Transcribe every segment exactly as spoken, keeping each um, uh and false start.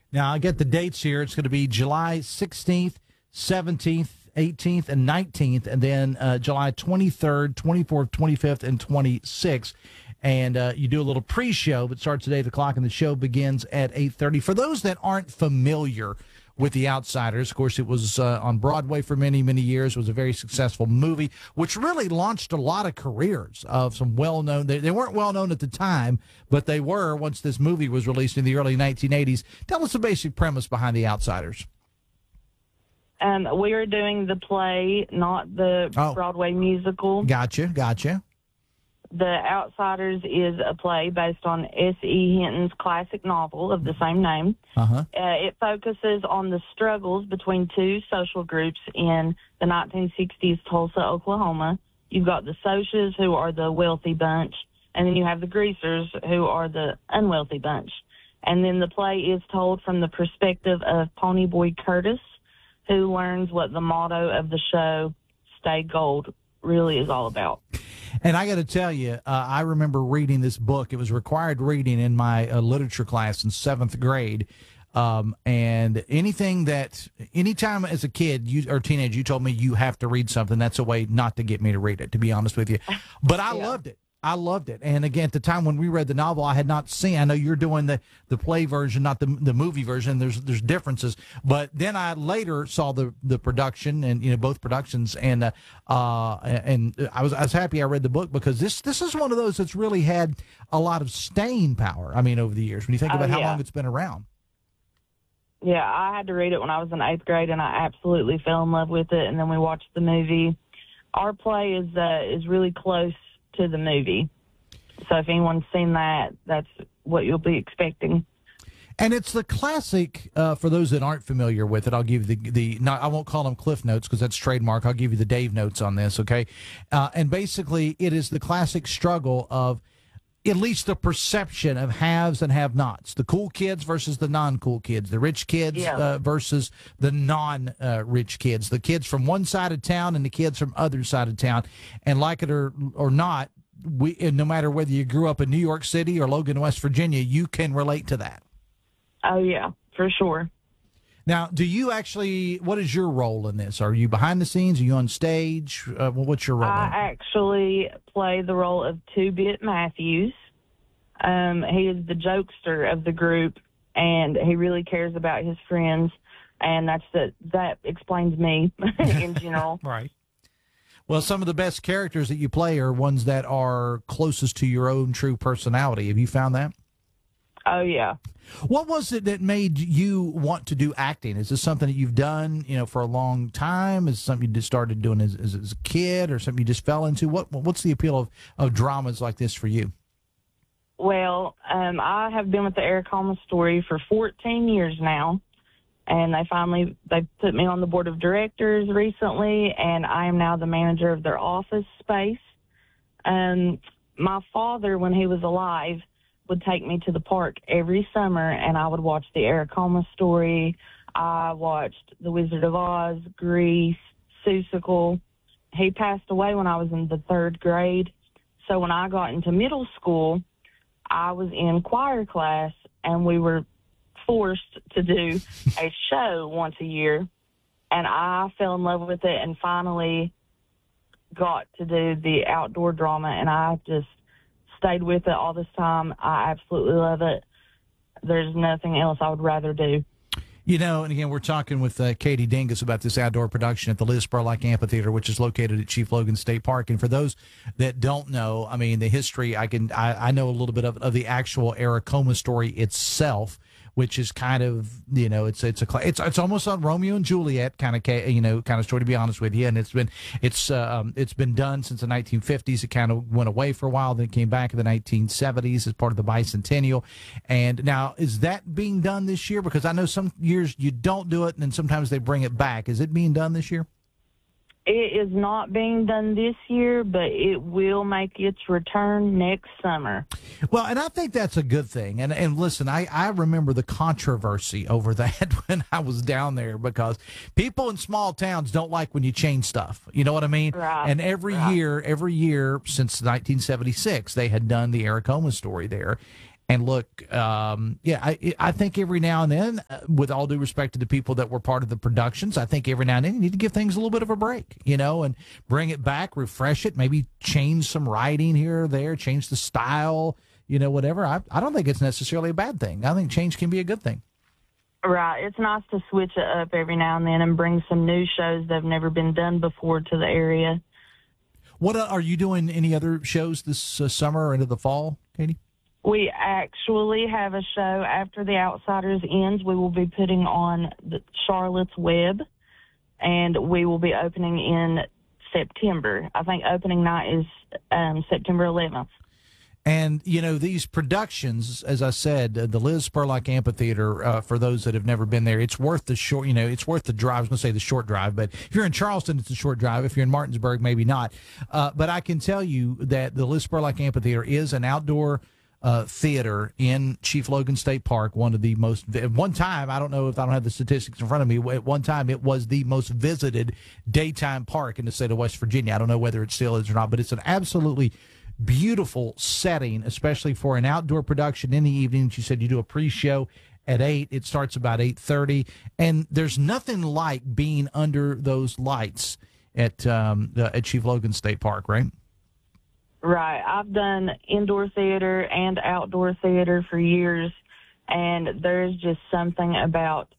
Now, I get the dates here. It's going to be July sixteenth, seventeenth, eighteenth, and nineteenth, and then uh, July twenty-third, twenty-fourth, twenty-fifth, and twenty-sixth. And uh, you do a little pre-show that starts at eight o'clock, and the show begins at eight thirty. For those that aren't familiar with The Outsiders, of course, it was uh, on Broadway for many, many years. It was a very successful movie, which really launched a lot of careers of some well-known. They, they weren't well-known at the time, but they were once this movie was released in the early nineteen eighties. Tell us the basic premise behind The Outsiders. Um, we are doing the play, not the oh. Broadway musical. Gotcha, gotcha. The Outsiders is a play based on S E Hinton's classic novel of the same name. Uh-huh. Uh, it focuses on the struggles between two social groups in the nineteen sixties Tulsa, Oklahoma. You've got the Socias, who are the wealthy bunch, and then you have the Greasers, who are the unwealthy bunch. And then the play is told from the perspective of Ponyboy Curtis, who learns what the motto of the show, Stay Gold, really is all about. And I got to tell you, uh, I remember reading this book. It was required reading in my uh, literature class in seventh grade. Um, and anything that, anytime as a kid you, or teenager, you told me you have to read something, that's a way not to get me to read it, to be honest with you. But I yeah. loved it. I loved it. And again, at the time when we read the novel, I had not seen, I know you're doing the, the play version, not the the movie version. There's there's differences. But then I later saw the, the production and, you know, both productions. And uh, uh, and I was I was happy I read the book because this, this is one of those that's really had a lot of staying power, I mean, over the years, when you think about oh, how yeah. long it's been around. Yeah, I had to read it when I was in eighth grade, and I absolutely fell in love with it. And then we watched the movie. Our play is uh, is really close to the movie. So if anyone's seen that, that's what you'll be expecting. And it's the classic, uh, for those that aren't familiar with it, I'll give you the, the not, I won't call them Cliff Notes because that's trademark. I'll give you the Dave Notes on this, okay? Uh, and basically, it is the classic struggle of at least the perception of haves and have-nots, the cool kids versus the non-cool kids, the rich kids yeah. uh, versus the non-rich uh, kids, the kids from one side of town and the kids from other side of town. And like it or, or not, we, no matter whether you grew up in New York City or Logan, West Virginia, you can relate to that. Oh, yeah, for sure. Now, do you actually, what is your role in this? Are you behind the scenes? Are you on stage? Uh, what's your role? I actually play the role of Two-Bit Matthews. Um, he is the jokester of the group, and he really cares about his friends, and that's the, that explains me in general. Right. Well, some of the best characters that you play are ones that are closest to your own true personality. Have you found that? Oh, yeah. What was it that made you want to do acting? Is this something that you've done, you know, for a long time? Is it something you just started doing as, as, as a kid or something you just fell into? What What's the appeal of, of dramas like this for you? Well, um, I have been with the Eric Holmes Story for fourteen years now, and they finally they put me on the board of directors recently, and I am now the manager of their office space. Um, my father, when he was alive, would take me to the park every summer, and I would watch the Eric Holmes Story. I watched The Wizard of Oz, Grease, Seussical. He passed away when I was in the third grade. So when I got into middle school, I was in choir class, and we were forced to do a show once a year, and I fell in love with it and finally got to do the outdoor drama, and I just stayed with it all this time. I absolutely love it. There's nothing else I would rather do. You know, and again, we're talking with uh, Katie Dingus about this outdoor production at the Liz Spurlock Amphitheater, which is located at Chief Logan State Park. And for those that don't know, I mean, the history, I can I, I know a little bit of, of the actual Eric Holmes Story itself, which is kind of, you know, it's it's a it's it's almost a Romeo and Juliet kind of, you know, kind of story, to be honest with you. And it's been it's uh, um, it's been done since the nineteen fifties. It kind of went away for a while, then it came back in the nineteen seventies as part of the bicentennial. And now, is that being done this year? Because I know some years you don't do it, and then sometimes they bring it back. Is it being done this year? It is not being done this year, but it will make its return next summer. Well, and I think that's a good thing. And and listen, I, I remember the controversy over that when I was down there, because people in small towns don't like when you change stuff. You know what I mean? Right. And every right. year, every year since nineteen seventy-six, they had done the Eric Holmes Story there. And look, um, yeah, I, I think every now and then, uh, with all due respect to the people that were part of the productions, I think every now and then you need to give things a little bit of a break, you know, and bring it back, refresh it, maybe change some writing here or there, change the style, you know, whatever. I, I don't think it's necessarily a bad thing. I think change can be a good thing. Right. It's nice to switch it up every now and then and bring some new shows that have never been done before to the area. What uh, are you doing? Any other shows this uh, summer or into the fall, Katie? We actually have a show after The Outsiders ends. We will be putting on the Charlotte's Web, and we will be opening in September. I think opening night is um, September eleventh. And, you know, these productions, as I said, uh, the Liz Spurlock Amphitheater, uh, for those that have never been there, it's worth the short, you know, it's worth the drive. I was going to say the short drive, but if you're in Charleston, it's a short drive. If you're in Martinsburg, maybe not. Uh, but I can tell you that the Liz Spurlock Amphitheater is an outdoor uh, theater in Chief Logan State Park, one of the most, at one time, I don't know if I don't have the statistics in front of me, at one time it was the most visited daytime park in the state of West Virginia. I don't know whether it still is or not, but it's an absolutely beautiful setting, especially for an outdoor production in the evening. You said you do a pre-show at eight. It starts about eight thirty, and there's nothing like being under those lights at um, the, at Chief Logan State Park, right? Right. I've done indoor theater and outdoor theater for years, and there's just something about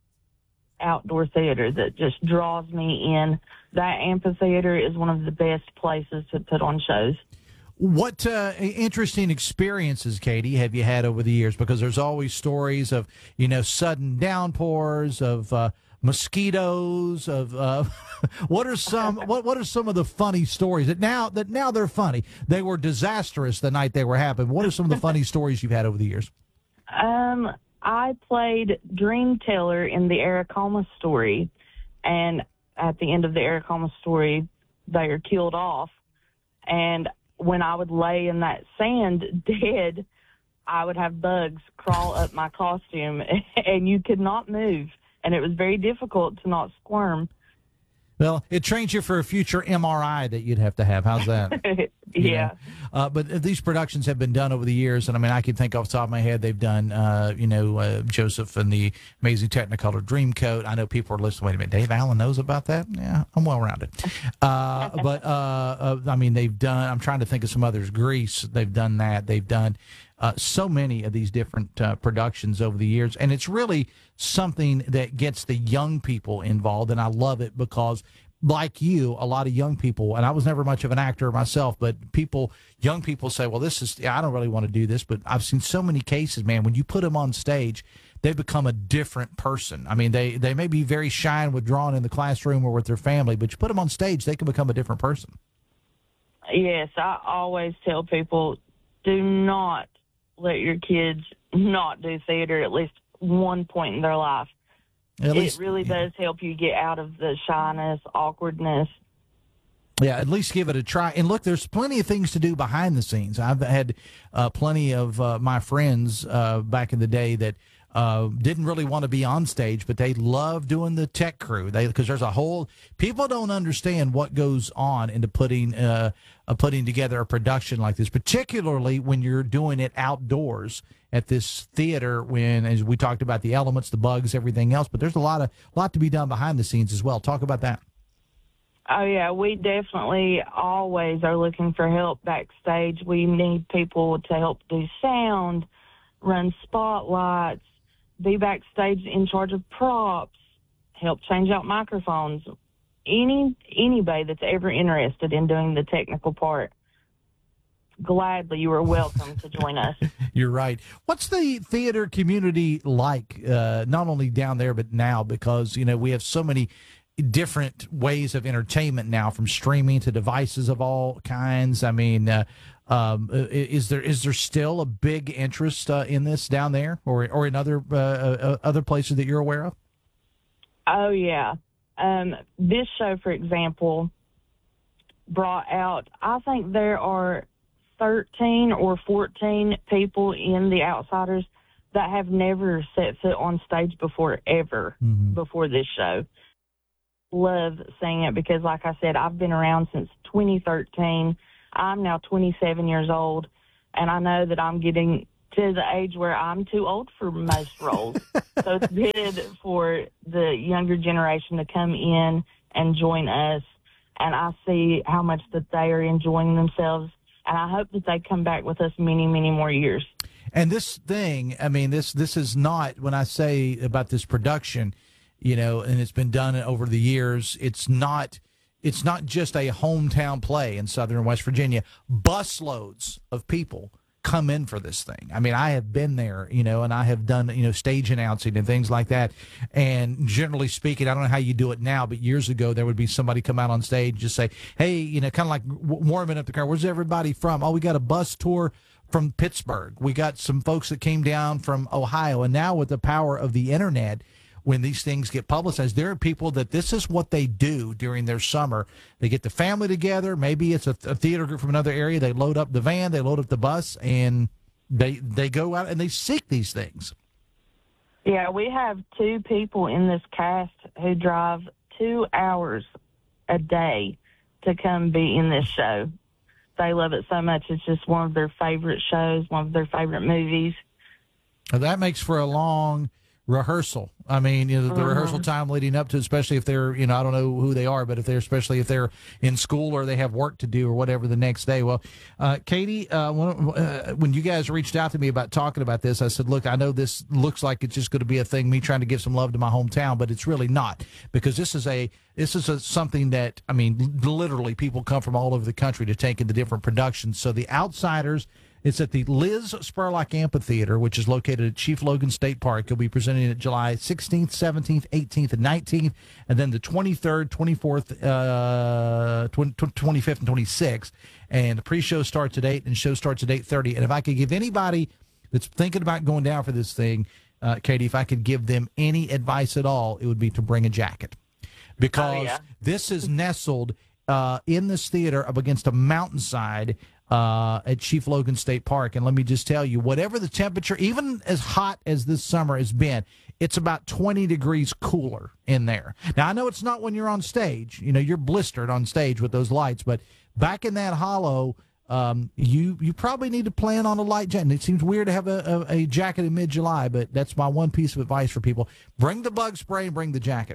outdoor theater that just draws me in. That amphitheater is one of the best places to put on shows. What uh, interesting experiences, Katie, have you had over the years? Because there's always stories of, you know, sudden downpours, of uh, mosquitoes, of uh, what are some what what are some of the funny stories that now that now they're funny? They were disastrous the night they were happening. What are some of the funny stories you've had over the years? Um, I played Dream Teller in the Eric Holmes story, and at the end of the Eric Holmes story, they are killed off, and when I would lay in that sand dead, I would have bugs crawl up my costume, and you could not move, and it was very difficult to not squirm. Well, it trains you for a future M R I that you'd have to have. How's that? Yeah. Uh, but these productions have been done over the years, and I mean, I can think off the top of my head, they've done, uh, you know, uh, Joseph and the Amazing Technicolor Dreamcoat. I know people are listening. Wait a minute, Dave Allen knows about that? Yeah, I'm well rounded. Uh, but uh, uh, I mean, they've done. I'm trying to think of some others. Grease. They've done that. They've done uh, so many of these different uh, productions over the years, and it's really something that gets the young people involved, and I love it because, like you, a lot of young people, and I was never much of an actor myself, but people, young people say, well, this is, I don't really want to do this, but I've seen so many cases, man, when you put them on stage, they become a different person. I mean, they, they may be very shy and withdrawn in the classroom or with their family, but you put them on stage, they can become a different person. Yes, I always tell people, do not let your kids not do theater at least one point in their life. At least, it really does help you get out of the shyness, awkwardness. Yeah, at least give it a try. And look, there's plenty of things to do behind the scenes. I've had uh, plenty of uh, my friends uh, back in the day that uh, didn't really want to be on stage, but they love doing the tech crew. They because there's a whole people don't understand what goes on into putting uh, uh, putting together a production like this, particularly when you're doing it outdoors at this theater. When, as we talked about, the elements, the bugs, everything else, but there's a lot of lot to be done behind the scenes as well. Talk about that. Oh, yeah, we definitely always are looking for help backstage. We need people to help do sound, run spotlights, be backstage in charge of props, help change out microphones. Any anybody that's ever interested in doing the technical part, gladly you are welcome to join us. You're right. What's the theater community like, uh, not only down there but now? Because, you know, we have so many different ways of entertainment now, from streaming to devices of all kinds. I mean, uh, um, is there is there still a big interest uh, in this down there, or or in other uh, uh, other places that you're aware of? Oh yeah, um, this show, for example, brought out. I think there are thirteen or fourteen people in The Outsiders that have never set foot on stage before, ever, mm-hmm. before this show. Love seeing it because, like I said, I've been around since twenty thirteen. I'm now twenty-seven years old, and I know that I'm getting to the age where I'm too old for most roles. So it's good for the younger generation to come in and join us. And I see how much that they are enjoying themselves. And I hope that they come back with us many, many more years. And this thing, I mean, this this is not, when I say about this production, you know, and it's been done over the years, it's not it's not just a hometown play in Southern West Virginia. Busloads of people come in for this thing. I mean, I have been there, you know, and I have done, you know, stage announcing and things like that. And generally speaking, I don't know how you do it now, but years ago, there would be somebody come out on stage and just say, hey, you know, kind of like warming up the crowd. Where's everybody from? Oh, we got a bus tour from Pittsburgh. We got some folks that came down from Ohio. And now with the power of the internet, when these things get publicized, there are people that this is what they do during their summer. They get the family together. Maybe it's a, a theater group from another area. They load up the van, they load up the bus, and they they go out and they seek these things. Yeah, we have two people in this cast who drive two hours a day to come be in this show. They love it so much. It's just one of their favorite shows, one of their favorite movies. Well, that makes for a long rehearsal. I mean, you know, the, the uh-huh. rehearsal time leading up to, especially if they're, you know, I don't know who they are, but if they're, especially if they're in school or they have work to do or whatever the next day. Well, uh, Katie, uh, when, uh, when you guys reached out to me about talking about this, I said, look, I know this looks like it's just going to be a thing, me trying to give some love to my hometown, but it's really not, because this is a, this is a, something that, I mean, literally people come from all over the country to take into different productions. So The Outsiders, it's at the Liz Spurlock Amphitheater, which is located at Chief Logan State Park. It'll be presenting it July sixteenth, seventeenth, eighteenth, and nineteenth, and then the twenty-third, twenty-fourth, uh, twenty-fifth, and twenty-sixth. And the pre-show starts at eight, and show starts at eight thirty. And if I could give anybody that's thinking about going down for this thing, uh, Katie, if I could give them any advice at all, it would be to bring a jacket. Because oh, yeah. this is nestled uh, in this theater up against a mountainside Uh, at Chief Logan State Park. And let me just tell you, whatever the temperature, even as hot as this summer has been, it's about twenty degrees cooler in there. Now, I know it's not when you're on stage. You know, you're blistered on stage with those lights, but back in that hollow, um, you you probably need to plan on a light jacket. And it seems weird to have a, a, a jacket in mid-July, but that's my one piece of advice for people. Bring the bug spray and bring the jacket.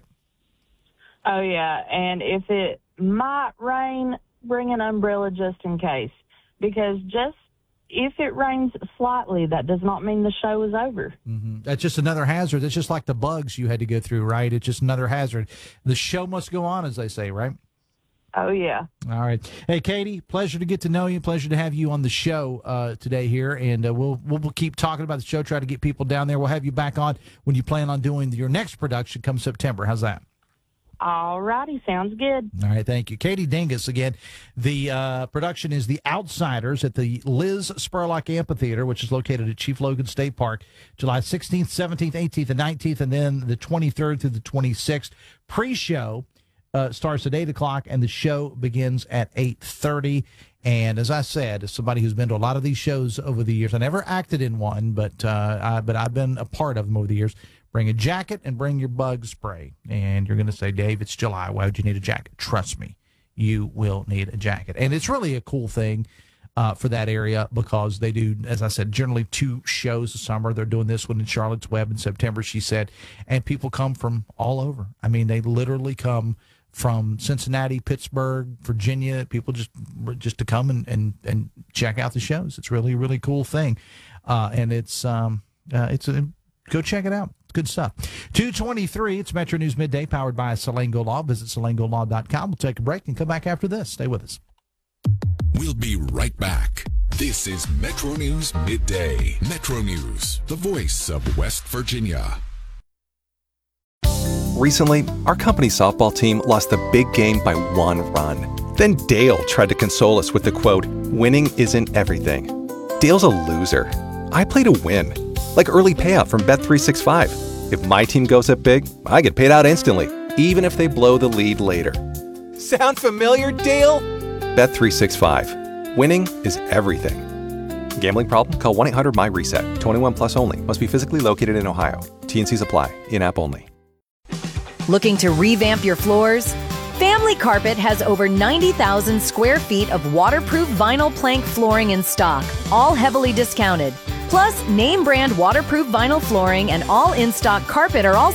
Oh, yeah, and if it might rain, bring an umbrella just in case. Because just if it rains slightly, that does not mean the show is over. Mm-hmm. That's just another hazard. It's just like the bugs you had to go through, right? It's just another hazard. The show must go on, as they say, right? Oh, yeah. All right. Hey, Katie, pleasure to get to know you. Pleasure to have you on the show uh, today here. And uh, we'll, we'll we'll keep talking about the show, try to get people down there. We'll have you back on when you plan on doing your next production come September. How's that? All righty, sounds good. All right, thank you. Katie Dingus again. The uh, production is The Outsiders at the Liz Spurlock Amphitheater, which is located at Chief Logan State Park, July sixteenth, seventeenth, eighteenth, and nineteenth, and then the twenty-third through the twenty-sixth. Pre-show uh, starts at eight o'clock, and the show begins at eight thirty. And as I said, as somebody who's been to a lot of these shows over the years, I never acted in one, but uh, I, but I've been a part of them over the years. Bring a jacket and bring your bug spray. And you're going to say, Dave, it's July. Why would you need a jacket? Trust me, you will need a jacket. And it's really a cool thing uh, for that area because they do, as I said, generally two shows a summer. They're doing this one in Charlotte's Web in September, she said. And people come from all over. I mean, they literally come from Cincinnati, Pittsburgh, Virginia, people just just to come and, and, and check out the shows. It's really, really cool thing. Uh, and it's, um, uh, it's a, go check it out. Good stuff. two twenty-three, it's Metro News Midday, powered by Salango Law. Visit salango law dot com. We'll take a break and come back after this. Stay with us. We'll be right back. This is Metro News Midday. Metro News, the voice of West Virginia. Recently, our company softball team lost the big game by one run. Then Dale tried to console us with the quote, "Winning isn't everything." Dale's a loser. I play to win. Like early payout from Bet three sixty-five. If my team goes up big, I get paid out instantly, even if they blow the lead later. Sound familiar, Dale? Bet three sixty-five. Winning is everything. Gambling problem? Call one eight hundred M Y reset. twenty-one plus only. Must be physically located in Ohio. T and Cs apply. In-app only. Looking to revamp your floors? Family Carpet has over ninety thousand square feet of waterproof vinyl plank flooring in stock, all heavily discounted. Plus, name brand waterproof vinyl flooring and all in stock carpet are all